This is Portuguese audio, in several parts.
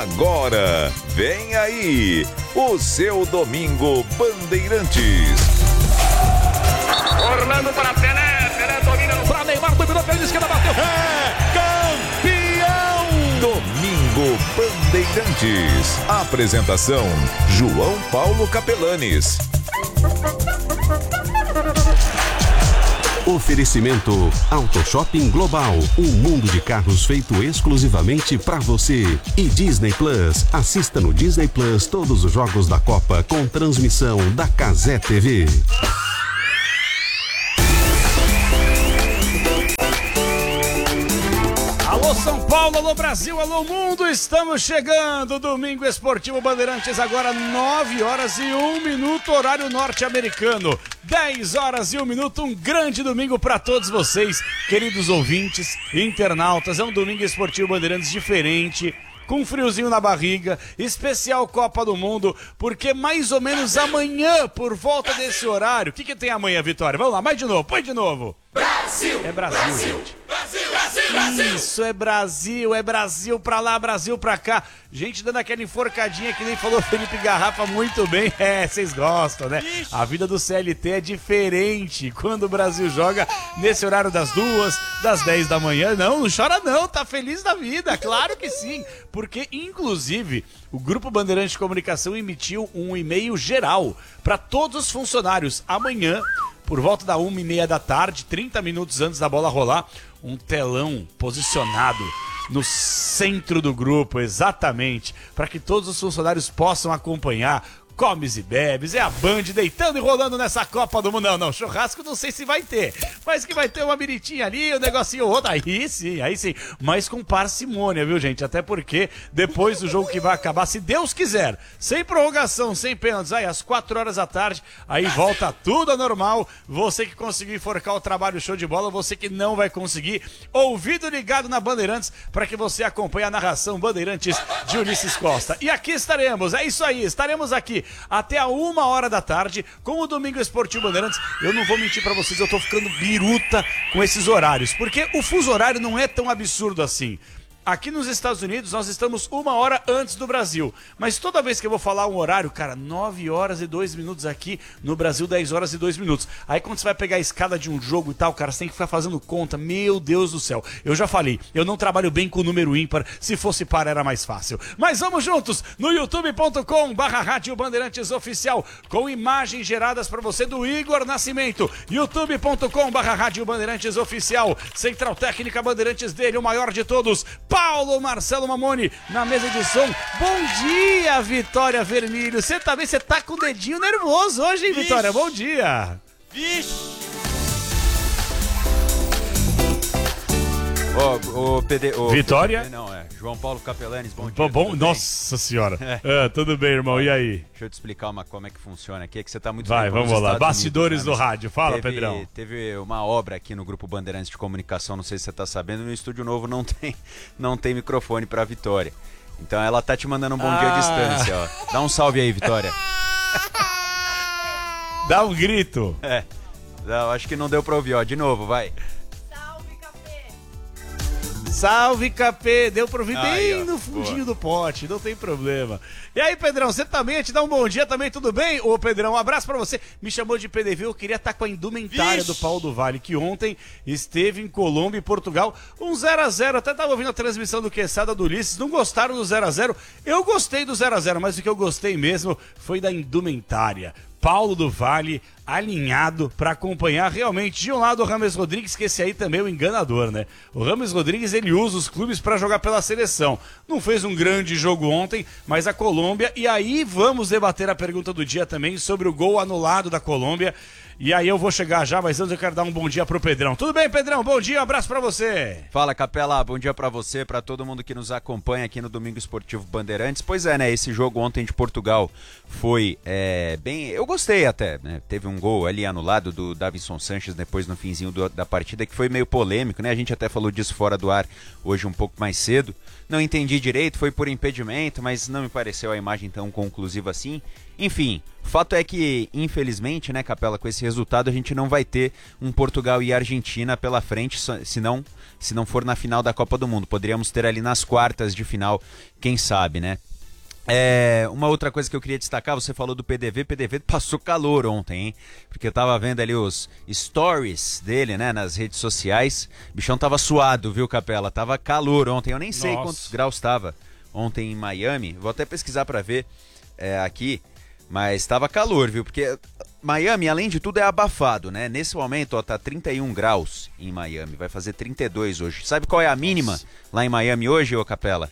agora. Vem aí, o seu Domingo Bandeirantes. Orlando para Pelé, Pelé domina no... Para Neymar, dominou pela esquerda, bateu. Campeão! Domingo Bandeirantes. Apresentação, João Paulo Capelanes. Oferecimento Auto Shopping Global, um mundo de carros feito exclusivamente para você. E Disney Plus, assista no Disney Plus todos os jogos da Copa com transmissão da Cazé TV. Alô São Paulo, alô Brasil, alô mundo, estamos chegando, Domingo Esportivo Bandeirantes, agora 9 horas e 1 minuto, horário norte-americano, 10 horas e 1 minuto, um grande domingo para todos vocês, queridos ouvintes, internautas, é um Domingo Esportivo Bandeirantes diferente, com um friozinho na barriga, especial Copa do Mundo, porque mais ou menos amanhã, por volta desse horário, o que tem amanhã, Vitória? Vamos lá, mais de novo, põe de novo. Brasil! É Brasil, gente. Brasil, Brasil, Brasil! Isso, é Brasil pra lá, Brasil pra cá. Gente dando aquela enforcadinha que nem falou Felipe Garrafa muito bem. É, vocês gostam, né? A vida do CLT é diferente quando o Brasil joga nesse horário das 2, das 10 da manhã. Não chora não, tá feliz da vida, claro que sim. Porque, inclusive, o Grupo Bandeirante de Comunicação emitiu um e-mail geral para todos os funcionários. Amanhã, por volta da 1h30 da tarde, 30 minutos antes da bola rolar, um telão posicionado no centro do grupo, exatamente, para que todos os funcionários possam acompanhar. Comes e bebes, é a Band deitando e rolando nessa Copa do Mundo. Não, churrasco não sei se vai ter, mas que vai ter uma biritinha ali, um negocinho outro, aí sim, mas com parcimônia, viu, gente? Até porque depois do jogo que vai acabar, se Deus quiser, sem prorrogação, sem pênaltis, aí às 4 horas da tarde, aí volta tudo a normal. Você que conseguiu enforcar o trabalho show de bola, você que não vai conseguir, ouvido ligado na Bandeirantes, para que você acompanhe a narração Bandeirantes de Ulisses Costa. E aqui estaremos, é isso aí, estaremos aqui até a 1h da tarde com o Domingo Esportivo Bandeirantes. Eu não vou mentir pra vocês, eu tô ficando biruta com esses horários, porque o fuso horário não é tão absurdo assim. Aqui nos Estados Unidos nós estamos 1 hora antes do Brasil, mas toda vez que eu vou falar um horário, cara, 9 horas e 2 minutos aqui, no Brasil 10 horas e 2 minutos. Aí quando você vai pegar a escala de um jogo e tal, cara, você tem que ficar fazendo conta, meu Deus do céu. Eu já falei, eu não trabalho bem com o número ímpar, se fosse par era mais fácil. Mas vamos juntos no youtube.com/Rádio Bandeirantes Oficial, com imagens geradas para você do Igor Nascimento, youtube.com/Rádio Bandeirantes Oficial, Central Técnica Bandeirantes dele, o maior de todos, Paulo Marcelo Mamoni, na mesa de som. Bom dia, Vitória Vermelho. Você tá bem? Você tá com o dedinho nervoso hoje, hein, Vitória? Bom dia. Vixe. Vitória? Não, João Paulo Capelanes, bom dia. Nossa senhora. Tudo bem, irmão, e aí? Deixa eu te explicar como é que funciona aqui, é que você tá muito... Vai, vamos lá, bastidores do rádio, fala, Pedrão. Teve uma obra aqui no Grupo Bandeirantes de Comunicação, não sei se você tá sabendo, no estúdio novo não tem microfone pra Vitória. Então ela tá te mandando um bom dia à distância, ó. Dá um salve aí, Vitória. Dá um grito. Não, acho que não deu pra ouvir, ó, de novo, vai. Salve, Capê! Deu pra ouvir bem no boa. fundinho do pote, não tem problema. E aí, Pedrão, você também, te dá um bom dia também, tudo bem? Ô, Pedrão, um abraço pra você. Me chamou de PDV, eu queria estar com a indumentária do Paulo do Vale, que ontem esteve em Colômbia e Portugal, um 0x0, até tava ouvindo a transmissão do Quesada do Ulisses, não gostaram do 0x0? Eu gostei do 0x0, mas o que eu gostei mesmo foi da indumentária. Paulo do Vale alinhado para acompanhar realmente. De um lado o Rames Rodrigues, que esse aí também é o enganador, né? O Rames Rodrigues, ele usa os clubes para jogar pela seleção. Não fez um grande jogo ontem, mas a Colômbia, e aí vamos debater a pergunta do dia também sobre o gol anulado da Colômbia. E aí eu vou chegar já, mas antes eu quero dar um bom dia pro Pedrão. Tudo bem, Pedrão? Bom dia, um abraço pra você. Fala, Capela, bom dia pra você, pra todo mundo que nos acompanha aqui no Domingo Esportivo Bandeirantes. Pois é, né, esse jogo ontem de Portugal foi bem... Eu gostei até, né, teve um gol ali anulado do Davinson Sanches depois no finzinho da partida, que foi meio polêmico, né, a gente até falou disso fora do ar hoje um pouco mais cedo. Não entendi direito, foi por impedimento, mas não me pareceu a imagem tão conclusiva assim. Enfim, fato é que, infelizmente, né, Capela, com esse resultado a gente não vai ter um Portugal e Argentina pela frente, senão se não for na final da Copa do Mundo. Poderíamos ter ali nas quartas de final, quem sabe, né? Uma outra coisa que eu queria destacar, você falou do PDV passou calor ontem, hein? Porque eu tava vendo ali os stories dele, né, nas redes sociais. O bichão tava suado, viu, Capela? Tava calor ontem, eu nem sei quantos graus tava ontem em Miami. Vou até pesquisar pra ver aqui, mas tava calor, viu? Porque Miami, além de tudo, é abafado, né? Nesse momento, ó, tá 31 graus em Miami, vai fazer 32 hoje. Sabe qual é a mínima lá em Miami hoje, ô Capela?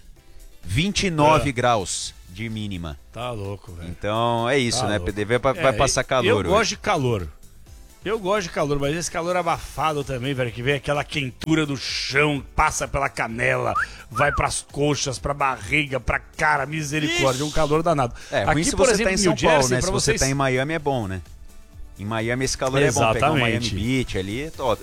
29 graus de mínima. Tá louco, velho. Então é isso, tá né? Louco. PDV vai passar calor. Eu gosto de calor. Eu gosto de calor, mas esse calor abafado também, velho, que vem aquela quentura do chão, passa pela canela, vai pras coxas, pra barriga, pra cara, misericórdia, um calor danado. Ruim aqui, se por você exemplo, tá em em São New Jersey, Paulo, né? Se vocês... você tá em Miami é bom, né? Em Miami esse calor é bom, pegar um Miami Beach ali é top.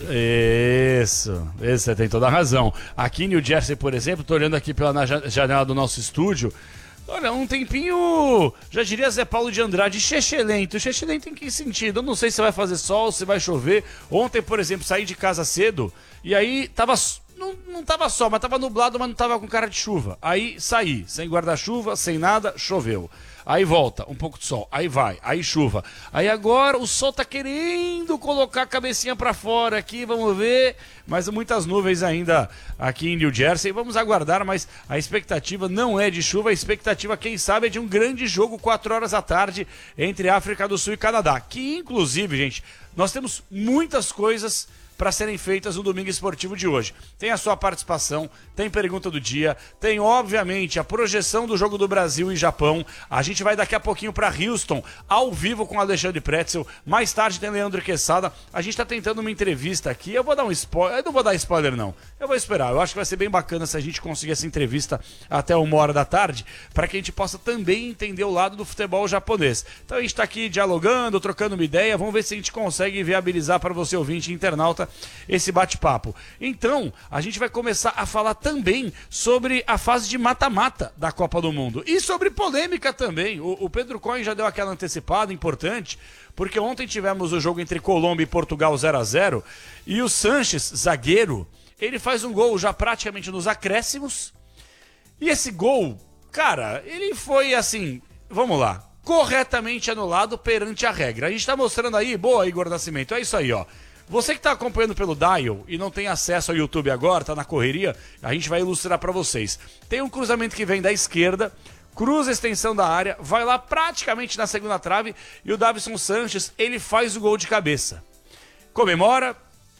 Isso, você tem toda a razão. Aqui em New Jersey, por exemplo, tô olhando aqui pela janela do nosso estúdio, olha, um tempinho, já diria Zé Paulo de Andrade, xexelento. Xexelento em que sentido? Eu não sei se vai fazer sol, se vai chover. Ontem, por exemplo, saí de casa cedo e aí tava... Não tava sol, mas tava nublado, mas não tava com cara de chuva. Aí saí, sem guarda-chuva, sem nada, choveu. Aí volta, um pouco de sol, aí vai, aí chuva. Aí agora o sol tá querendo colocar a cabecinha pra fora aqui, vamos ver. Mas muitas nuvens ainda aqui em New Jersey. Vamos aguardar, mas a expectativa não é de chuva. A expectativa, quem sabe, é de um grande jogo 4 horas da tarde entre África do Sul e Canadá. Que, inclusive, gente, nós temos muitas coisas para serem feitas no Domingo Esportivo de hoje. Tem a sua participação, tem pergunta do dia, tem obviamente a projeção do jogo do Brasil e Japão. A gente vai daqui a pouquinho para Houston, ao vivo com Alexandre Pretzel. Mais tarde tem Leandro Quesada. A gente está tentando uma entrevista aqui. Eu vou dar um spoiler, eu não vou dar spoiler não. Eu vou esperar. Eu acho que vai ser bem bacana se a gente conseguir essa entrevista até 1h da tarde, para que a gente possa também entender o lado do futebol japonês. Então a gente está aqui dialogando, trocando uma ideia. Vamos ver se a gente consegue viabilizar para você ouvinte internauta esse bate-papo. Então, a gente vai começar a falar também sobre a fase de mata-mata da Copa do Mundo. E sobre polêmica também. O Pedro Cohen já deu aquela antecipada importante, porque ontem tivemos o jogo entre Colômbia e Portugal 0-0, e o Sanches, zagueiro, ele faz um gol já praticamente nos acréscimos. E esse gol, cara, ele foi assim, vamos lá, corretamente anulado perante a regra. A gente tá mostrando aí, boa, Igor Nascimento, é isso aí, ó. Você que está acompanhando pelo Dial e não tem acesso ao YouTube agora, está na correria, a gente vai ilustrar para vocês. Tem um cruzamento que vem da esquerda, cruza a extensão da área, vai lá praticamente na segunda trave e o Davinson Sanches, ele faz o gol de cabeça. Comemora,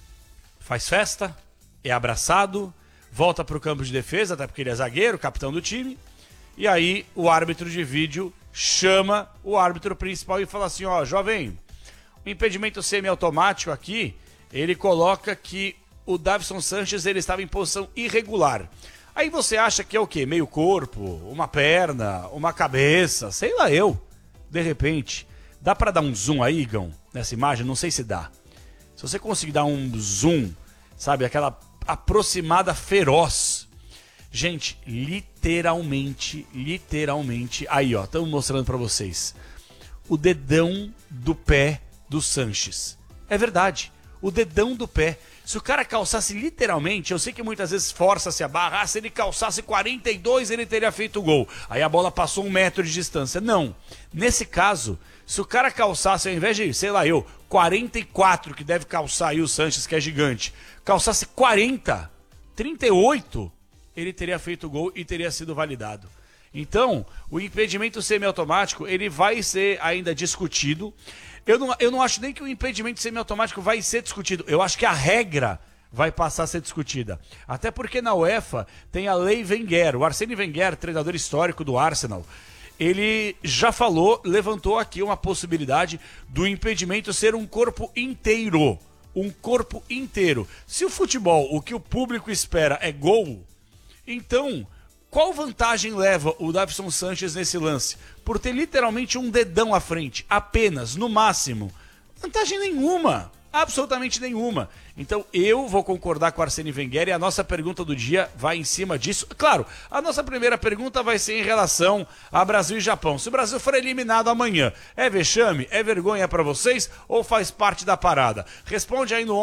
faz festa, é abraçado, volta para o campo de defesa, até porque ele é zagueiro, capitão do time, e aí o árbitro de vídeo chama o árbitro principal e fala assim, ó, jovem... O impedimento semiautomático aqui, ele coloca que o Davinson Sanches ele estava em posição irregular. Aí você acha que é o quê? Meio corpo, uma perna, uma cabeça, sei lá eu. De repente, dá para dar um zoom aí, Igão, nessa imagem? Não sei se dá. Se você conseguir dar um zoom, sabe, aquela aproximada feroz. Gente, literalmente, aí ó, estamos mostrando para vocês. O dedão do pé do Sanches. É verdade, o dedão do pé. Se o cara calçasse literalmente, eu sei que muitas vezes força-se a barra, se ele calçasse 42 ele teria feito o gol. Aí a bola passou 1 metro de distância. Não, nesse caso, se o cara calçasse, ao invés de, sei lá eu, 44, que deve calçar aí o Sanches, que é gigante, calçasse 40, 38, ele teria feito o gol e teria sido validado. Então, o impedimento semiautomático, ele vai ser ainda discutido. Eu não acho nem que o impedimento semiautomático vai ser discutido. Eu acho que a regra vai passar a ser discutida. Até porque na UEFA tem a Lei Wenger. O Arsène Wenger, treinador histórico do Arsenal, ele já falou, levantou aqui uma possibilidade do impedimento ser um corpo inteiro. Um corpo inteiro. Se o futebol, o que o público espera é gol, então... Qual vantagem leva o Davinson Sanches nesse lance? Por ter literalmente um dedão à frente, apenas, no máximo. Vantagem nenhuma. Absolutamente nenhuma. Então eu vou concordar com o Arsene Wenger e a nossa pergunta do dia vai em cima disso. Claro, a nossa primeira pergunta vai ser em relação a Brasil e Japão. Se o Brasil for eliminado amanhã, é vexame? É vergonha para vocês ou faz parte da parada? Responde aí no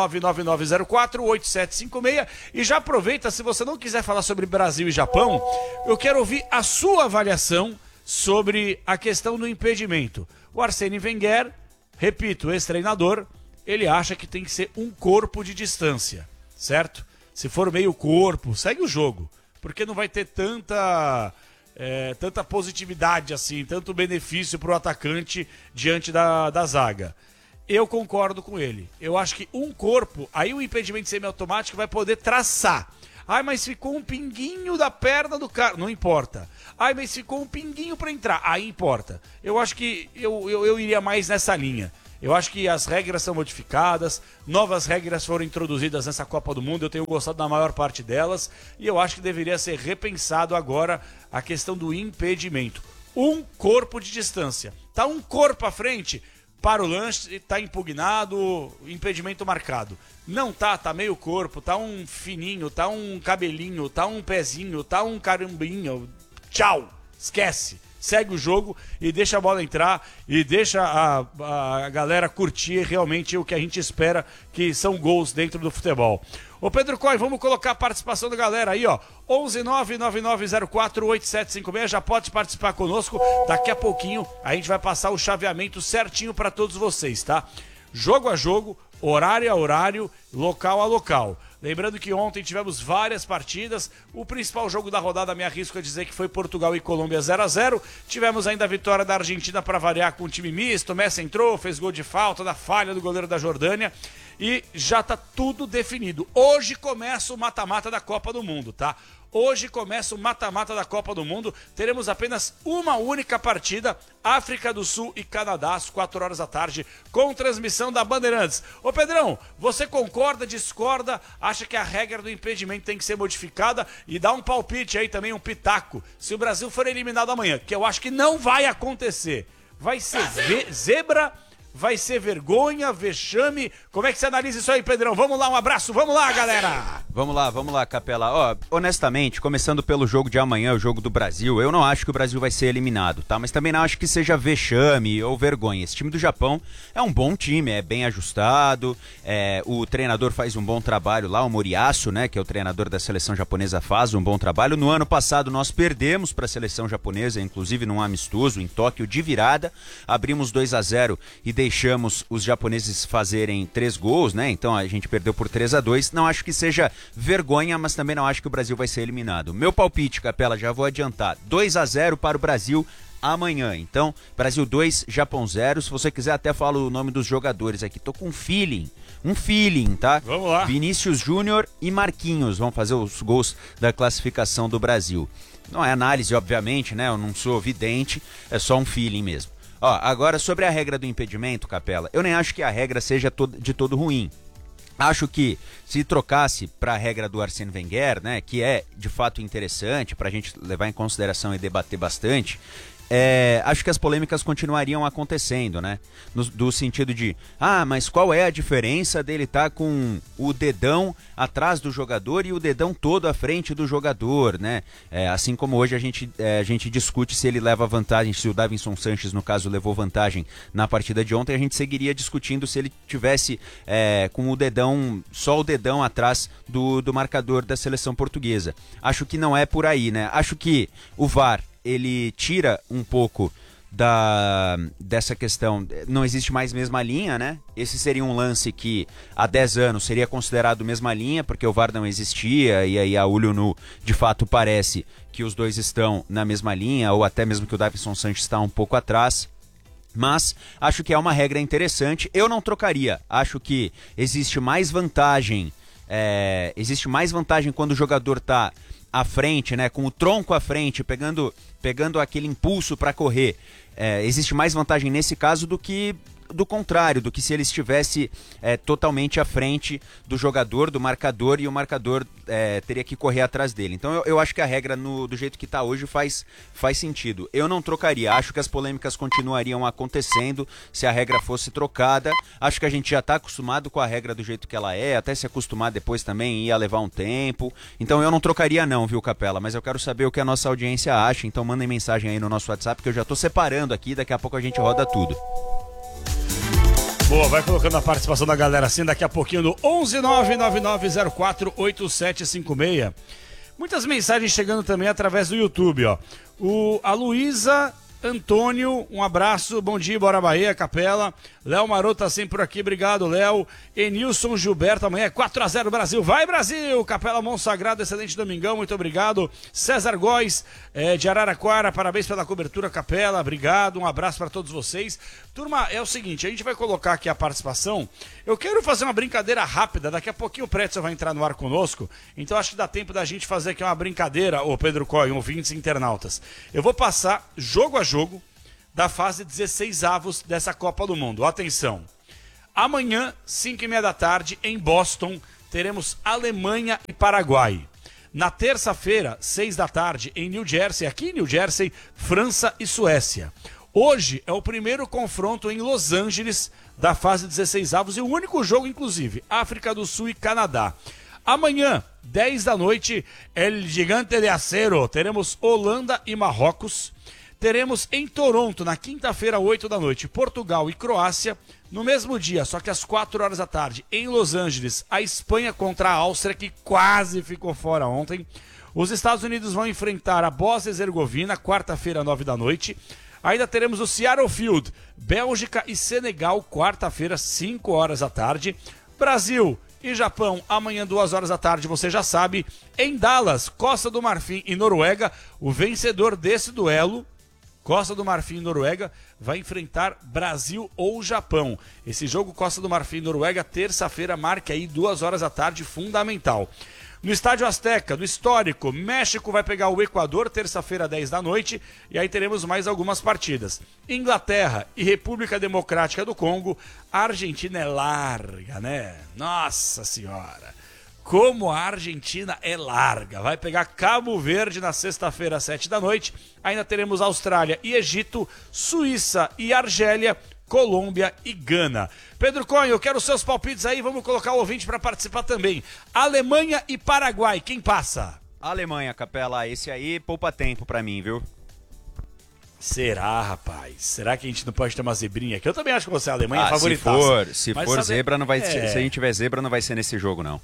11999048756 e já aproveita, se você não quiser falar sobre Brasil e Japão, eu quero ouvir a sua avaliação sobre a questão do impedimento. O Arsene Wenger, repito, ex-treinador, ele acha que tem que ser um corpo de distância, certo? Se for meio corpo, segue o jogo, porque não vai ter tanta positividade assim, tanto benefício para o atacante diante da zaga. Eu concordo com ele. Eu acho que um corpo, aí o impedimento semiautomático vai poder traçar. Ai, mas ficou um pinguinho da perna do cara. Não importa. Ai, mas ficou um pinguinho para entrar. Aí importa. Eu acho que eu iria mais nessa linha. Eu acho que as regras são modificadas, novas regras foram introduzidas nessa Copa do Mundo, eu tenho gostado da maior parte delas, e eu acho que deveria ser repensado agora a questão do impedimento. Um corpo de distância. Tá um corpo à frente, para o lance, tá impugnado, impedimento marcado. Não tá meio corpo, tá um fininho, tá um cabelinho, tá um pezinho, tá um carambinho. Tchau, esquece. Segue o jogo e deixa a bola entrar e deixa a galera curtir realmente o que a gente espera, que são gols dentro do futebol. Ô Pedro Coy, vamos colocar a participação da galera aí, ó. 11999048756, já pode participar conosco. Daqui a pouquinho a gente vai passar o chaveamento certinho para todos vocês, tá? Jogo a jogo, horário a horário, local a local. Lembrando que ontem tivemos várias partidas, o principal jogo da rodada, me arrisco a dizer que foi Portugal e Colômbia 0-0, tivemos ainda a vitória da Argentina para variar com o time misto, o Messi entrou, fez gol de falta, da falha do goleiro da Jordânia e já tá tudo definido. Hoje começa o mata-mata da Copa do Mundo, tá? Hoje começa o mata-mata da Copa do Mundo, teremos apenas uma única partida, África do Sul e Canadá, às 4 horas da tarde, com transmissão da Bandeirantes. Ô Pedrão, você concorda, discorda, acha que a regra do impedimento tem que ser modificada e dá um palpite aí também, um pitaco, se o Brasil for eliminado amanhã, que eu acho que não vai acontecer, vai ser zebra, vai ser vergonha, vexame, como é que você analisa isso aí, Pedrão? Vamos lá, um abraço, vamos lá, galera! Vamos lá, Capela. Ó, honestamente, começando pelo jogo de amanhã, o jogo do Brasil, eu não acho que o Brasil vai ser eliminado, tá? Mas também não acho que seja vexame ou vergonha. Esse time do Japão é um bom time, é bem ajustado, o treinador faz um bom trabalho lá, o Moriyasu, né, que é o treinador da seleção japonesa, faz um bom trabalho. No ano passado nós perdemos para a seleção japonesa, inclusive num amistoso em Tóquio de virada, abrimos 2-0 e deixamos os japoneses fazerem 3 gols, né? Então a gente perdeu por 3-2. Não acho que seja vergonha, mas também não acho que o Brasil vai ser eliminado. Meu palpite, Capela, já vou adiantar. 2-0 para o Brasil amanhã. Então, Brasil 2, Japão 0. Se você quiser, até falo o nome dos jogadores aqui. Tô com um feeling, tá? Vamos lá. Vinícius Júnior e Marquinhos vão fazer os gols da classificação do Brasil. Não é análise, obviamente, né? Eu não sou vidente, é só um feeling mesmo. Ó, agora sobre a regra do impedimento, Capela, eu nem acho que a regra seja de todo ruim. Acho que se trocasse para a regra do Arsene Wenger, né, que é de fato interessante para a gente levar em consideração e debater bastante, acho que as polêmicas continuariam acontecendo, né? Do sentido de, mas qual é a diferença dele estar com o dedão atrás do jogador e o dedão todo à frente do jogador, né? Assim como hoje a gente discute se ele leva vantagem, se o Davinson Sanches, no caso, levou vantagem na partida de ontem, a gente seguiria discutindo se ele tivesse com o dedão, só o dedão atrás do marcador da seleção portuguesa. Acho que não é por aí, né? Acho que o VAR, ele tira um pouco dessa questão, não existe mais mesma linha, né? Esse seria um lance que há 10 anos seria considerado mesma linha, porque o VAR não existia, e aí a olho nu, de fato, parece que os dois estão na mesma linha, ou até mesmo que o Davinson Sanches está um pouco atrás. Mas acho que é uma regra interessante, eu não trocaria, acho que existe mais vantagem quando o jogador está à frente, né, com o tronco à frente, pegando aquele impulso para correr. Existe mais vantagem nesse caso do que do contrário, do que se ele estivesse totalmente à frente do jogador, do marcador, e o marcador teria que correr atrás dele. Então eu acho que a regra do jeito que está hoje faz sentido. Eu não trocaria, acho que as polêmicas continuariam acontecendo se a regra fosse trocada. Acho que a gente já está acostumado com a regra do jeito que ela é, até se acostumar depois também ia levar um tempo. Então eu não trocaria não, viu, Capela? Mas eu quero saber o que a nossa audiência acha, então mandem mensagem aí no nosso WhatsApp que eu já estou separando aqui, daqui a pouco a gente roda tudo. Boa, vai colocando a participação da galera assim daqui a pouquinho no 11999048756. Muitas mensagens chegando também através do YouTube, ó. A Luísa Antônio, um abraço, bom dia, bora Bahia, Capela. Léo Maroto tá sempre por aqui, obrigado, Léo. Enilson Gilberto, amanhã é 4-0 Brasil, vai Brasil! Capela Monsagrado, excelente domingão, muito obrigado. César Góes, de Araraquara, parabéns pela cobertura, Capela, obrigado, um abraço para todos vocês. Turma, é o seguinte, a gente vai colocar aqui a participação. Eu quero fazer uma brincadeira rápida, daqui a pouquinho o Pretzel vai entrar no ar conosco, então acho que dá tempo da gente fazer aqui uma brincadeira, ô Pedro Coy, ouvintes internautas. Eu vou passar jogo a jogo da fase 16avos dessa Copa do Mundo. Atenção, amanhã, 5h30 da tarde, em Boston, teremos Alemanha e Paraguai. Na terça-feira, 6 da tarde, em New Jersey, aqui em New Jersey, França e Suécia. Hoje é o primeiro confronto em Los Angeles da fase 16avos e o único jogo, inclusive, África do Sul e Canadá. Amanhã, 10 da noite, El Gigante de Acero, teremos Holanda e Marrocos. Teremos em Toronto, na quinta-feira, 8 da noite, Portugal e Croácia. No mesmo dia, só que às 4 horas da tarde, em Los Angeles, a Espanha contra a Áustria, que quase ficou fora ontem. Os Estados Unidos vão enfrentar a Bósnia e Herzegovina, quarta-feira, 9 da noite. Ainda teremos o Seattle Field, Bélgica e Senegal, quarta-feira, 5 horas da tarde. Brasil e Japão, amanhã, 2 horas da tarde, você já sabe. Em Dallas, Costa do Marfim e Noruega, o vencedor desse duelo, Costa do Marfim e Noruega, vai enfrentar Brasil ou Japão. Esse jogo Costa do Marfim e Noruega, terça-feira, marque aí 2 horas da tarde, fundamental. No Estádio Azteca, no histórico, México vai pegar o Equador, terça-feira, 10 da noite, e aí teremos mais algumas partidas. Inglaterra e República Democrática do Congo, a Argentina é larga, né? Nossa Senhora! Como a Argentina é larga. Vai pegar Cabo Verde na sexta-feira, 7 da noite. Ainda teremos Austrália e Egito, Suíça e Argélia, Colômbia e Gana. Pedro Cunha, eu quero os seus palpites aí. Vamos colocar o ouvinte para participar também. Alemanha e Paraguai, quem passa? Alemanha, Capela. Esse aí poupa tempo para mim, viu? Será, rapaz? Será que a gente não pode ter uma zebrinha aqui? Eu também acho que você é a Alemanha favoritaça. Se for zebra, não vai ser. Se a gente tiver zebra, não vai ser nesse jogo, não.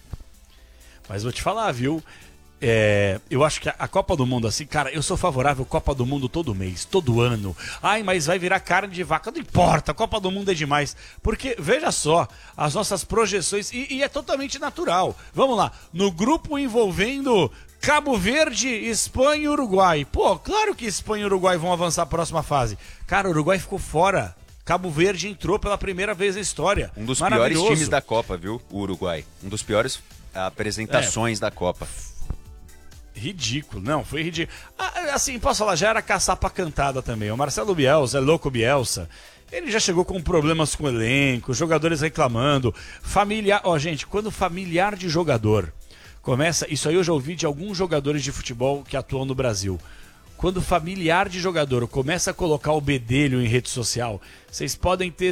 Mas vou te falar, viu? Eu acho que a Copa do Mundo, assim, cara, eu sou favorável à Copa do Mundo todo mês, todo ano. Ai, mas vai virar carne de vaca. Não importa, a Copa do Mundo é demais. Porque, veja só, as nossas projeções, e é totalmente natural. Vamos lá, no grupo envolvendo Cabo Verde, Espanha e Uruguai. Pô, claro que Espanha e Uruguai vão avançar a próxima fase. Cara, o Uruguai ficou fora. Cabo Verde entrou pela primeira vez na história. Um dos piores times da Copa, viu? O Uruguai. Um dos piores apresentações da Copa. Ridículo, não, foi ridículo. Assim, posso falar, já era caçapa cantada também. O Marcelo Bielsa, é louco Bielsa. Ele já chegou com problemas com o elenco, jogadores reclamando. Familiar, gente, quando familiar de jogador começa, isso aí eu já ouvi de alguns jogadores de futebol que atuam no Brasil. Quando familiar de jogador começa a colocar o bedelho em rede social, vocês podem ter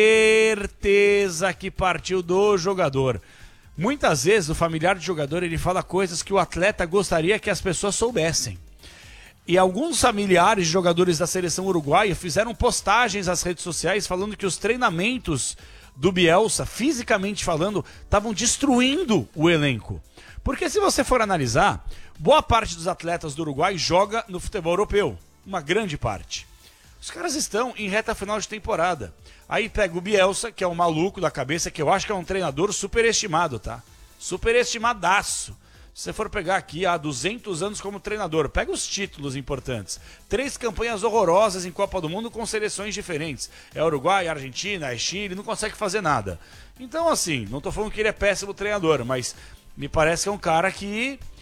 certeza que partiu do jogador. Muitas vezes o familiar de jogador ele fala coisas que o atleta gostaria que as pessoas soubessem. E alguns familiares de jogadores da seleção uruguaia fizeram postagens nas redes sociais falando que os treinamentos do Bielsa, fisicamente falando, estavam destruindo o elenco. Porque se você for analisar, boa parte dos atletas do Uruguai joga no futebol europeu. Uma grande parte. Os caras estão em reta final de temporada. Aí pega o Bielsa, que é um maluco da cabeça, que eu acho que é um treinador superestimado, tá? Superestimadaço. Se você for pegar aqui há 200 anos como treinador, pega os títulos importantes. 3 campanhas horrorosas em Copa do Mundo com seleções diferentes. É Uruguai, Argentina, é Chile, não consegue fazer nada. Então assim, não tô falando que ele é péssimo treinador, mas me parece que é um cara que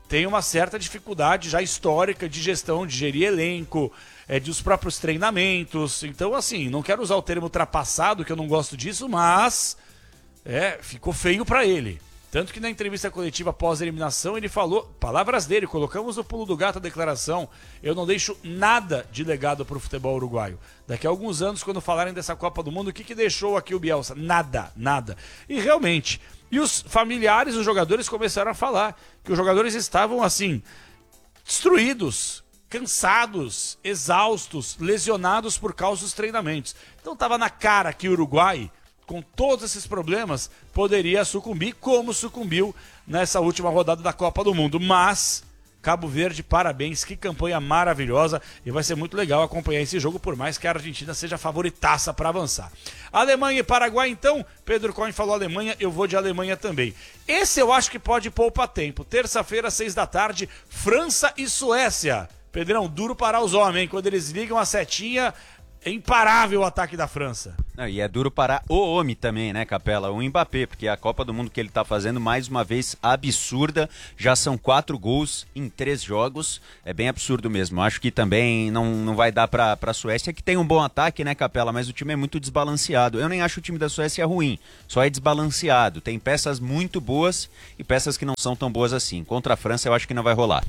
tem uma certa dificuldade já histórica de gestão, de gerir elenco, dos próprios treinamentos. Então, assim, não quero usar o termo ultrapassado, que eu não gosto disso, mas ficou feio para ele. Tanto que na entrevista coletiva pós-eliminação ele falou, palavras dele, colocamos no pulo do gato a declaração, eu não deixo nada de legado para o futebol uruguaio. Daqui a alguns anos, quando falarem dessa Copa do Mundo, o que deixou aqui o Bielsa? Nada, nada. E realmente, e os familiares, os jogadores começaram a falar que os jogadores estavam assim, destruídos, cansados, exaustos, lesionados por causa dos treinamentos. Então estava na cara que o Uruguai, com todos esses problemas, poderia sucumbir, como sucumbiu nessa última rodada da Copa do Mundo. Mas, Cabo Verde, parabéns, que campanha maravilhosa, e vai ser muito legal acompanhar esse jogo, por mais que a Argentina seja favoritaça para avançar. Alemanha e Paraguai, então, Pedro Cohen falou Alemanha, eu vou de Alemanha também. Esse eu acho que pode poupar tempo. Terça-feira, 6h, França e Suécia. Pedrão, duro parar os homens, hein? Quando eles ligam a setinha, é imparável o ataque da França. Não, e é duro parar o homem também, né, Capela? O Mbappé, porque a Copa do Mundo que ele tá fazendo, mais uma vez, absurda. Já são 4 gols em 3 jogos. É bem absurdo mesmo. Acho que também não vai dar pra Suécia, que tem um bom ataque, né, Capela? Mas o time é muito desbalanceado. Eu nem acho o time da Suécia ruim, só é desbalanceado. Tem peças muito boas e peças que não são tão boas assim. Contra a França, eu acho que não vai rolar.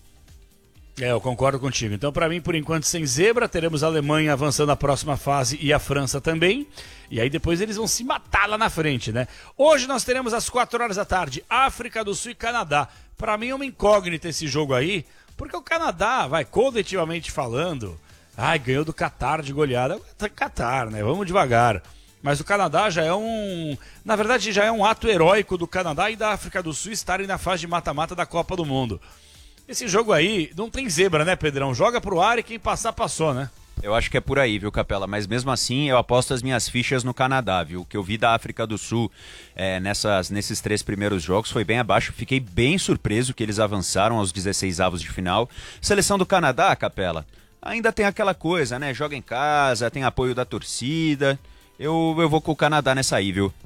Eu concordo contigo. Então, para mim, por enquanto, sem zebra, teremos a Alemanha avançando a próxima fase e a França também. E aí depois eles vão se matar lá na frente, né? Hoje nós teremos às 4h, África do Sul e Canadá. Para mim é uma incógnita esse jogo aí, porque o Canadá, coletivamente falando, ganhou do Catar de goleada. Catar, né? Vamos devagar. Mas o Canadá já é na verdade, já é um ato heróico do Canadá e da África do Sul estarem na fase de mata-mata da Copa do Mundo. Esse jogo aí não tem zebra, né, Pedrão? Joga pro ar e quem passar, passou, né? Eu acho que é por aí, viu, Capela? Mas mesmo assim, eu aposto as minhas fichas no Canadá, viu? O que eu vi da África do Sul nesses 3 primeiros jogos foi bem abaixo. Fiquei bem surpreso que eles avançaram aos 16avos de final. Seleção do Canadá, Capela, ainda tem aquela coisa, né? Joga em casa, tem apoio da torcida. Eu vou com o Canadá nessa aí, viu?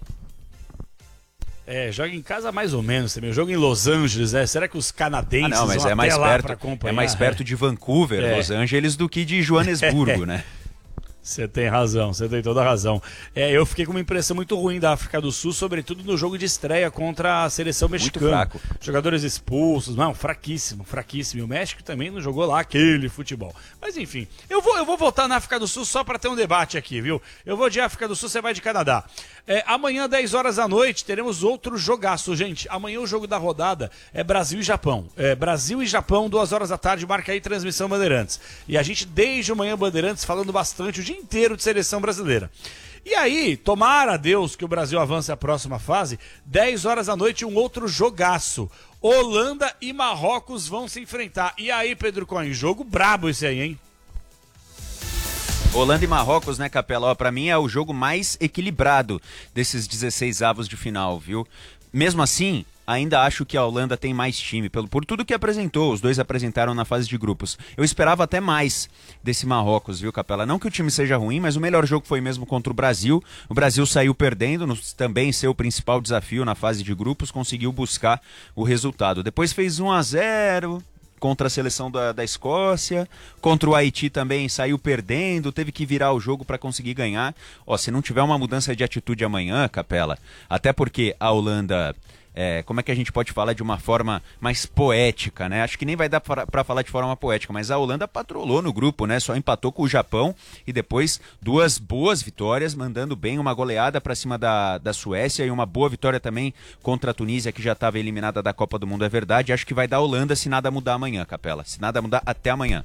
Joga em casa mais ou menos também. Joga em Los Angeles, né? Será que os canadenses não, mas vão mais até lá perto, pra acompanhar? É mais perto de Vancouver, Los Angeles, do que de Joanesburgo, né? Você tem razão, você tem toda a razão. Eu fiquei com uma impressão muito ruim da África do Sul, sobretudo no jogo de estreia contra a seleção mexicana. Muito fraco. Jogadores expulsos, fraquíssimo, fraquíssimo. E o México também não jogou lá aquele futebol. Mas enfim, eu vou voltar na África do Sul só para ter um debate aqui, viu? Eu vou de África do Sul, você vai de Canadá. Amanhã, 10h, teremos outro jogaço, gente. Amanhã o jogo da rodada é Brasil e Japão. Brasil e Japão, 2h, marca aí transmissão Bandeirantes. E a gente, desde o Manhã Bandeirantes, falando bastante o dia inteiro de seleção brasileira. E aí, tomara a Deus que o Brasil avance à próxima fase, 10h, um outro jogaço. Holanda e Marrocos vão se enfrentar. E aí, Pedro Cohen, jogo brabo esse aí, hein? Holanda e Marrocos, né, Capela? Pra mim é o jogo mais equilibrado desses 16avos de final, viu? Mesmo assim, ainda acho que a Holanda tem mais time, por tudo que apresentou. Os dois apresentaram na fase de grupos. Eu esperava até mais desse Marrocos, viu, Capela? Não que o time seja ruim, mas o melhor jogo foi mesmo contra o Brasil. O Brasil saiu perdendo, também seu principal desafio na fase de grupos, conseguiu buscar o resultado. Depois fez 1-0... contra a seleção da Escócia, contra o Haiti também saiu perdendo, teve que virar o jogo para conseguir ganhar. Se não tiver uma mudança de atitude amanhã, Capela, até porque a Holanda, como é que a gente pode falar de uma forma mais poética, né? Acho que nem vai dar para falar de forma poética, mas a Holanda patrolou no grupo, né? Só empatou com o Japão e depois 2 boas vitórias, mandando bem, uma goleada para cima da Suécia e uma boa vitória também contra a Tunísia, que já estava eliminada da Copa do Mundo, é verdade. Acho que vai dar a Holanda se nada mudar amanhã, Capela. Se nada mudar até amanhã.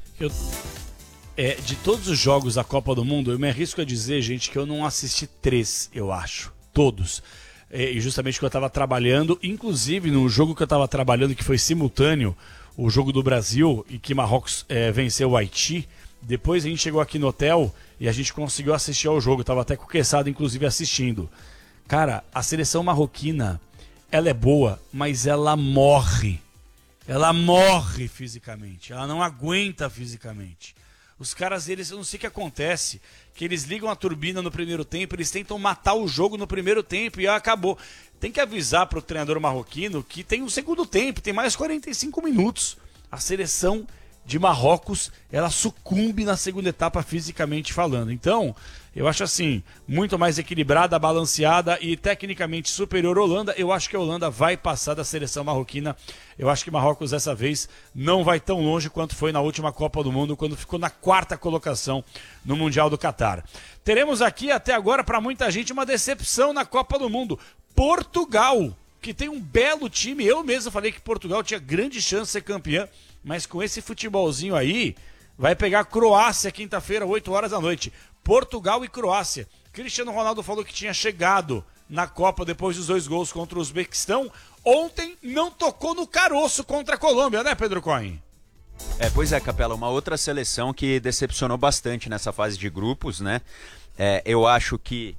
De todos os jogos da Copa do Mundo, eu me arrisco a dizer, gente, que eu não assisti 3, eu acho. Todos. E justamente que eu estava trabalhando, inclusive no jogo que eu estava trabalhando, que foi simultâneo, o jogo do Brasil, e que Marrocos venceu o Haiti. Depois a gente chegou aqui no hotel e a gente conseguiu assistir ao jogo. Eu estava até com o Quesada, inclusive, assistindo. Cara, a seleção marroquina, ela é boa, mas ela morre. Ela morre fisicamente, ela não aguenta fisicamente. Os caras, eles, eu não sei o que acontece, que eles ligam a turbina no primeiro tempo, eles tentam matar o jogo no primeiro tempo e acabou. Tem que avisar pro treinador marroquino que tem um segundo tempo, tem mais 45 minutos. A seleção de Marrocos, ela sucumbe na segunda etapa fisicamente falando. Então, eu acho assim, muito mais equilibrada, balanceada e tecnicamente superior à Holanda. Eu acho que a Holanda vai passar da seleção marroquina. Eu acho que Marrocos dessa vez não vai tão longe quanto foi na última Copa do Mundo, quando ficou na 4ª colocação no Mundial do Catar. Teremos aqui até agora para muita gente uma decepção na Copa do Mundo. Portugal, que tem um belo time. Eu mesmo falei que Portugal tinha grande chance de ser campeã, mas com esse futebolzinho aí, vai pegar a Croácia quinta-feira, 8 horas da noite. Portugal e Croácia. Cristiano Ronaldo falou que tinha chegado na Copa depois dos 2 gols contra o Uzbequistão. Ontem não tocou no caroço contra a Colômbia, né, Pedro Cohen? Pois é, Capela, uma outra seleção que decepcionou bastante nessa fase de grupos, né? Eu acho que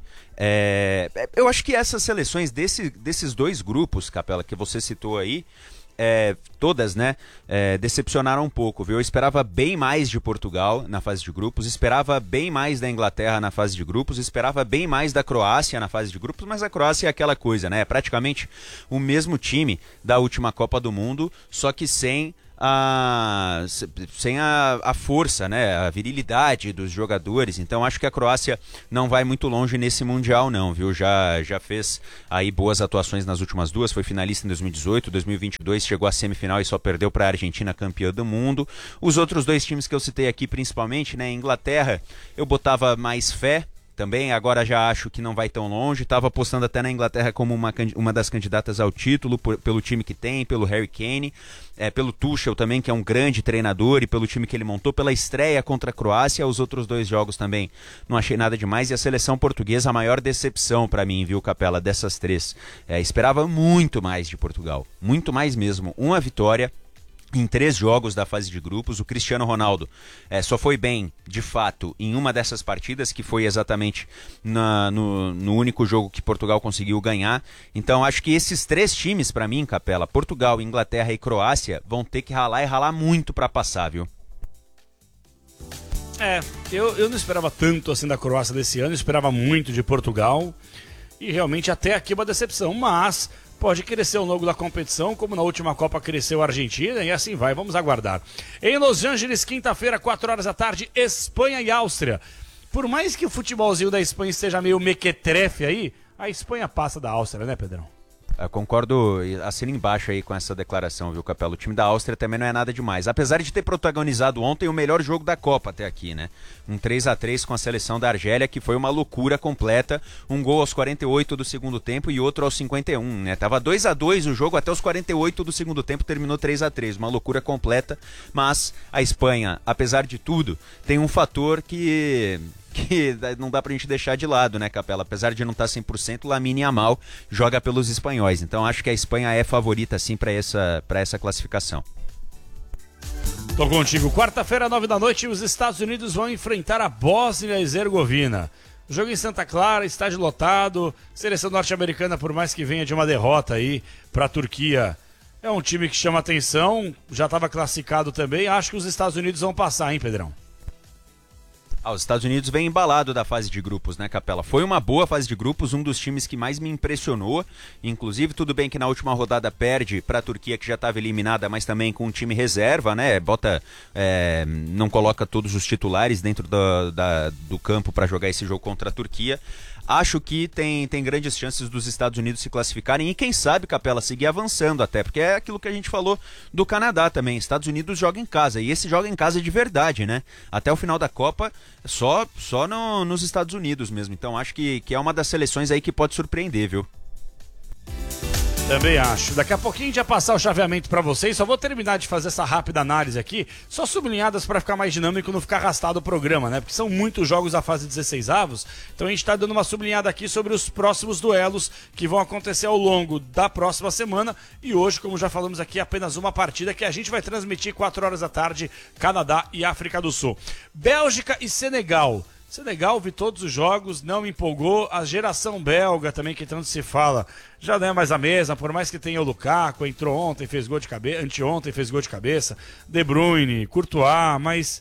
essas seleções desses 2 grupos, Capela, que você citou aí, todas, né, decepcionaram um pouco, viu? Eu esperava bem mais de Portugal na fase de grupos, esperava bem mais da Inglaterra na fase de grupos, esperava bem mais da Croácia na fase de grupos, mas a Croácia é aquela coisa, né? É praticamente o mesmo time da última Copa do Mundo, só que sem a força, né, a virilidade dos jogadores. Então acho que a Croácia não vai muito longe nesse Mundial não, viu? Já fez aí boas atuações nas últimas 2, foi finalista em 2018, 2022 chegou à semifinal e só perdeu para a Argentina, campeã do mundo. Os outros 2 times que eu citei aqui principalmente, né, Inglaterra, eu botava mais fé também, agora já acho que não vai tão longe. Estava apostando até na Inglaterra como uma das candidatas ao título, pelo time que tem, pelo Harry Kane, pelo Tuchel também, que é um grande treinador, e pelo time que ele montou, pela estreia contra a Croácia. Os outros 2 jogos também não achei nada demais. E a seleção portuguesa, a maior decepção para mim, viu, Capela, dessas 3. Esperava muito mais de Portugal, muito mais mesmo. Uma vitória em 3 jogos da fase de grupos. O Cristiano Ronaldo só foi bem, de fato, em uma dessas partidas, que foi exatamente no único jogo que Portugal conseguiu ganhar. Então acho que esses 3 times, para mim, Capela, Portugal, Inglaterra e Croácia, vão ter que ralar e ralar muito para passar, viu? Eu não esperava tanto assim da Croácia desse ano, eu esperava muito de Portugal, e realmente até aqui uma decepção, mas pode crescer ao longo da competição, como na última Copa cresceu a Argentina, e assim vai, vamos aguardar. Em Los Angeles, quinta-feira, 4 horas da tarde, Espanha e Áustria. Por mais que o futebolzinho da Espanha esteja meio mequetrefe aí, a Espanha passa da Áustria, né, Pedrão? Eu concordo, assino embaixo aí com essa declaração, viu, Capela? O time da Áustria também não é nada demais. Apesar de ter protagonizado ontem o melhor jogo da Copa até aqui, né? Um 3-3 com a seleção da Argélia, que foi uma loucura completa. Um gol aos 48 do segundo tempo e outro aos 51, né? Tava 2-2 o jogo, até os 48 do segundo tempo terminou 3-3. Uma loucura completa, mas a Espanha, apesar de tudo, tem um fator que não dá pra gente deixar de lado, né, Capela? Apesar de não estar 100%, Lamine Yamal joga pelos espanhóis. Então acho que a Espanha é favorita, sim, para essa classificação. Tô contigo. Quarta-feira, 9 da noite, os Estados Unidos vão enfrentar a Bósnia e Herzegovina. Jogo em Santa Clara, estádio lotado. Seleção norte-americana, por mais que venha de uma derrota aí pra Turquia, é um time que chama atenção. Já estava classificado também. Acho que os Estados Unidos vão passar, hein, Pedrão? Os Estados Unidos vem embalado da fase de grupos, né, Capela? Foi uma boa fase de grupos, um dos times que mais me impressionou. Inclusive, tudo bem que na última rodada perde para a Turquia, que já estava eliminada, mas também com um time reserva, né? Não coloca todos os titulares dentro do campo para jogar esse jogo contra a Turquia. Acho que tem grandes chances dos Estados Unidos se classificarem e quem sabe, Capela, seguir avançando até, porque é aquilo que a gente falou do Canadá também. Estados Unidos joga em casa e esse joga em casa de verdade, né? Até o final da Copa, só nos Estados Unidos mesmo. Então acho que é uma das seleções aí que pode surpreender, viu? Também acho. Daqui a pouquinho a gente vai passar o chaveamento para vocês. Só vou terminar de fazer essa rápida análise aqui, só sublinhadas para ficar mais dinâmico e não ficar arrastado o programa, né? Porque são muitos jogos da fase 16avos. Então a gente está dando uma sublinhada aqui sobre os próximos duelos que vão acontecer ao longo da próxima semana. E hoje, como já falamos aqui, apenas uma partida que a gente vai transmitir 4 horas da tarde, Canadá e África do Sul. Bélgica e Senegal. Senegal, vi todos os jogos, não me empolgou. A geração belga também, que tanto se fala, já não é mais a mesma, por mais que tenha o Lukaku, entrou ontem, fez gol de cabeça, anteontem fez gol de cabeça, De Bruyne, Courtois, mas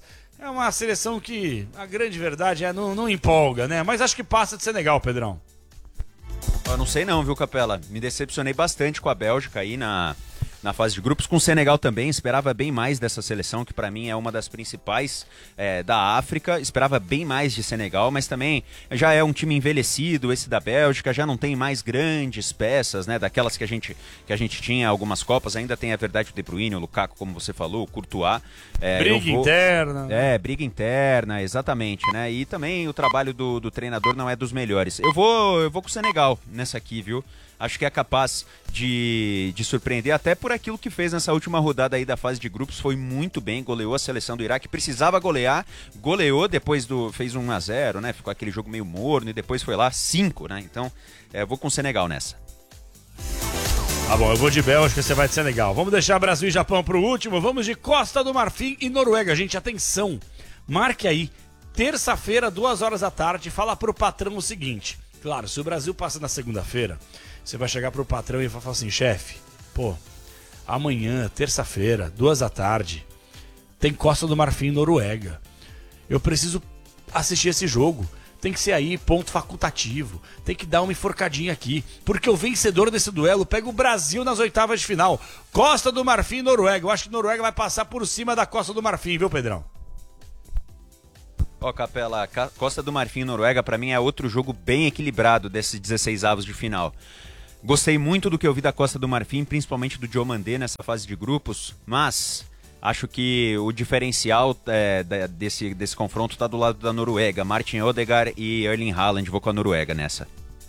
é uma seleção que, a grande verdade, não empolga, né? Mas acho que passa de Senegal, Pedrão. Eu não sei não, viu, Capela? Me decepcionei bastante com a Bélgica aí na fase de grupos, com o Senegal também, esperava bem mais dessa seleção, que para mim é uma das principais da África, esperava bem mais de Senegal, mas também já é um time envelhecido, esse da Bélgica, já não tem mais grandes peças, né, daquelas que a gente tinha algumas Copas, ainda tem a verdade o De Bruyne, o Lukaku, como você falou, o Courtois. Briga interna. Briga interna, exatamente, né, e também o trabalho do treinador não é dos melhores. Eu vou com o Senegal nessa aqui, viu? Acho que é capaz de surpreender, até por aquilo que fez nessa última rodada aí da fase de grupos, foi muito bem, goleou a seleção do Iraque, precisava golear, goleou, depois fez 1-0, né, ficou aquele jogo meio morno e depois foi lá 5, né, então vou com o Senegal nessa. Tá bom, eu vou de Bélgica, você vai de Senegal. Vamos deixar Brasil e Japão pro último, vamos de Costa do Marfim e Noruega. Gente, atenção, marque aí, terça-feira, 2h da tarde, fala pro patrão o seguinte, claro, se o Brasil passa na segunda-feira, você vai chegar pro patrão e vai falar assim, chefe, amanhã, terça-feira, 2h da tarde, tem Costa do Marfim e Noruega. Eu preciso assistir esse jogo. Tem que ser aí, ponto facultativo. Tem que dar uma enforcadinha aqui. Porque o vencedor desse duelo pega o Brasil nas oitavas de final. Costa do Marfim e Noruega. Eu acho que Noruega vai passar por cima da Costa do Marfim, viu, Pedrão? Capela, Costa do Marfim e Noruega, pra mim é outro jogo bem equilibrado desses 16avos de final. Gostei muito do que eu vi da Costa do Marfim, principalmente do Diomandé nessa fase de grupos, mas acho que o diferencial desse confronto está do lado da Noruega. Martin Odegaard e Erling Haaland, vou com a Noruega nessa.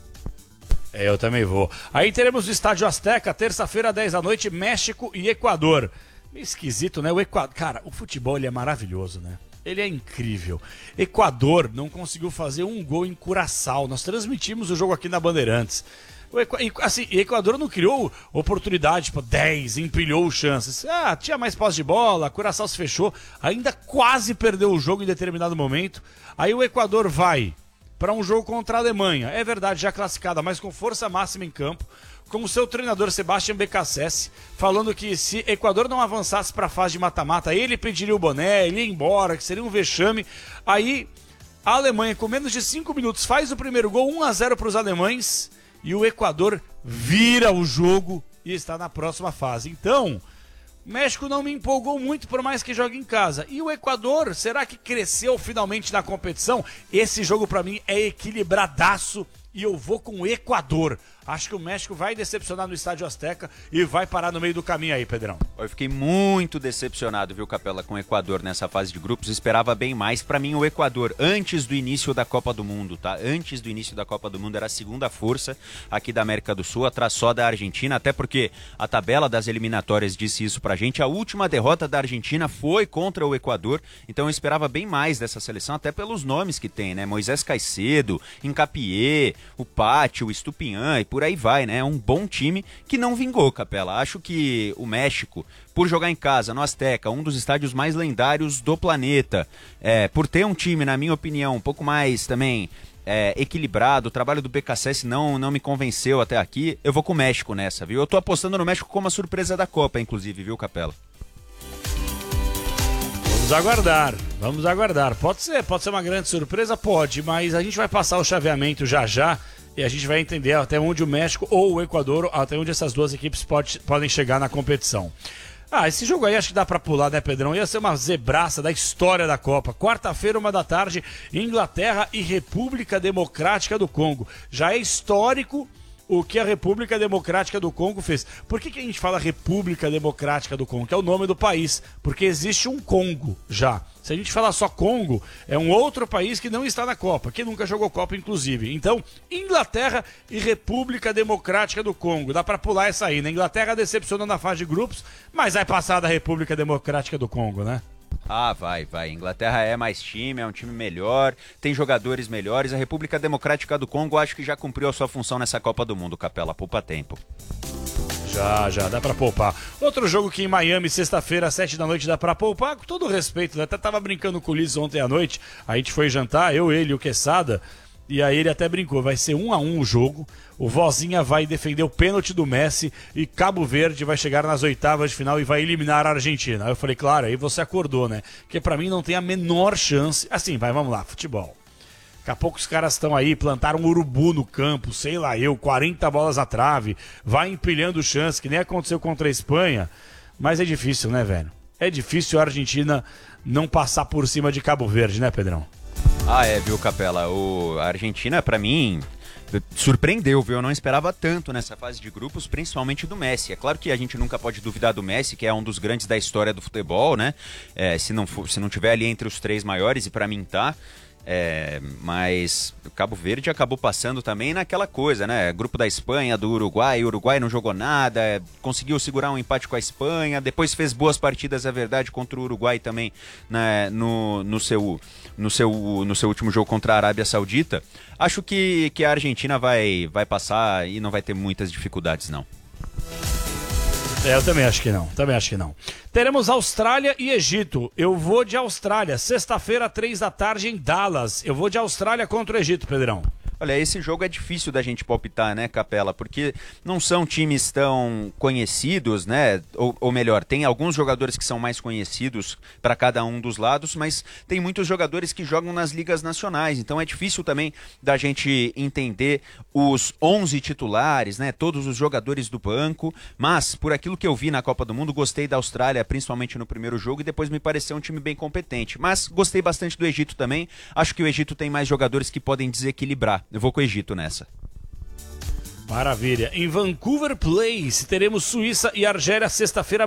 Eu também vou. Aí teremos o Estádio Azteca, terça-feira, 10 da noite, México e Equador. Meio esquisito, né? O Equador, cara, o futebol ele é maravilhoso, né? Ele é incrível. Equador não conseguiu fazer um gol em Curaçao. Nós transmitimos o jogo aqui na Bandeirantes. Equador não criou oportunidade, 10, empilhou chances. Tinha mais posse de bola, Curaçao se fechou, ainda quase perdeu o jogo em determinado momento. Aí o Equador vai para um jogo contra a Alemanha, é verdade, já classificada, mas com força máxima em campo, com o seu treinador Sebastián Becassese, falando que se Equador não avançasse para a fase de mata-mata, ele pediria o boné, ele ia embora, que seria um vexame. Aí a Alemanha, com menos de 5 minutos, faz o primeiro gol, 1-0 para os alemães, e o Equador vira o jogo e está na próxima fase. Então, o México não me empolgou muito, por mais que jogue em casa. E o Equador, será que cresceu finalmente na competição? Esse jogo para mim é equilibradaço e eu vou com o Equador. Acho que o México vai decepcionar no Estádio Azteca e vai parar no meio do caminho aí, Pedrão. Eu fiquei muito decepcionado, viu, Capela, com o Equador nessa fase de grupos. Esperava bem mais. Pra mim, o Equador, antes do início da Copa do Mundo, tá? Antes do início da Copa do Mundo, era a segunda força aqui da América do Sul, atrás só da Argentina, até porque a tabela das eliminatórias disse isso pra gente. A última derrota da Argentina foi contra o Equador, então eu esperava bem mais dessa seleção, até pelos nomes que tem, né? Moisés Caicedo, Hincapié, o Pátio, o Estupinhan e por aí vai, né? É um bom time que não vingou, Capela. Acho que o México, por jogar em casa, no Azteca, um dos estádios mais lendários do planeta, por ter um time, na minha opinião, um pouco mais também equilibrado, o trabalho do Becassese não me convenceu até aqui, eu vou com o México nessa, viu? Eu tô apostando no México como a surpresa da Copa, inclusive, viu, Capela? Vamos aguardar. Pode ser uma grande surpresa? Pode, mas a gente vai passar o chaveamento já e a gente vai entender até onde o México ou o Equador, até onde essas duas equipes podem chegar na competição. Esse jogo aí acho que dá pra pular, né, Pedrão? Ia ser uma zebraça da história da Copa. Quarta-feira, 1 da tarde, Inglaterra e República Democrática do Congo. Já é histórico o que a República Democrática do Congo fez. Por que a gente fala República Democrática do Congo? Que é o nome do país. Porque existe um Congo já. Se a gente falar só Congo, é um outro país que não está na Copa, que nunca jogou Copa, inclusive. Então, Inglaterra e República Democrática do Congo. Dá pra pular essa aí, né? Inglaterra decepcionou na fase de grupos, mas vai passar da República Democrática do Congo, né? Vai. Inglaterra é mais time, é um time melhor, tem jogadores melhores. A República Democrática do Congo acho que já cumpriu a sua função nessa Copa do Mundo, Capela. Poupa tempo. Já, dá pra poupar. Outro jogo que em Miami, sexta-feira, 7 da noite, dá pra poupar, com todo respeito, né? Até tava brincando com o Ulisses ontem à noite, a gente foi jantar, eu, ele e o Quesada, E aí ele até brincou, vai ser 1-1 o jogo, o Vozinha vai defender o pênalti do Messi e Cabo Verde vai chegar nas oitavas de final e vai eliminar a Argentina. Aí eu falei, claro, aí você acordou, né? Porque pra mim não tem a menor chance. Assim, vamos lá, futebol. Daqui a pouco os caras estão aí, plantaram um urubu no campo, sei lá 40 bolas na trave, vai empilhando chance, que nem aconteceu contra a Espanha. Mas é difícil, né, velho? É difícil a Argentina não passar por cima de Cabo Verde, né, Pedrão? Viu, Capela? A Argentina, pra mim, surpreendeu, viu? Eu não esperava tanto nessa fase de grupos, principalmente do Messi. É claro que a gente nunca pode duvidar do Messi, que é um dos grandes da história do futebol, né? Se não tiver ali entre os 3 maiores, e pra mim tá... mas o Cabo Verde acabou passando também naquela coisa, né? Grupo da Espanha, do Uruguai, o Uruguai não jogou nada, conseguiu segurar um empate com a Espanha, depois fez boas partidas, é verdade, contra o Uruguai também, né? no seu último jogo contra a Arábia Saudita. Acho que a Argentina vai passar e não vai ter muitas dificuldades, não. Eu também acho que não, Teremos Austrália e Egito. Eu vou de Austrália, sexta-feira, 15h em Dallas. Eu vou de Austrália contra o Egito, Pedrão. Olha, esse jogo é difícil da gente palpitar, né, Capela? Porque não são times tão conhecidos, né? Ou melhor, tem alguns jogadores que são mais conhecidos para cada um dos lados, mas tem muitos jogadores que jogam nas ligas nacionais. Então é difícil também da gente entender os 11 titulares, né? Todos os jogadores do banco. Mas, por aquilo que eu vi na Copa do Mundo, gostei da Austrália, principalmente no primeiro jogo, e depois me pareceu um time bem competente. Mas gostei bastante do Egito também. Acho que o Egito tem mais jogadores que podem desequilibrar. Eu vou com o Egito nessa. Maravilha. Em Vancouver Place, teremos Suíça e Argélia, sexta-feira.